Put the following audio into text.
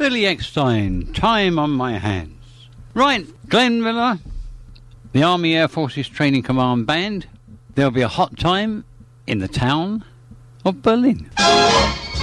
Billy Eckstein, Time on My Hands. Right, Glenn Miller, the Army Air Forces Training Command Band. There'll be a hot time in the town of Berlin.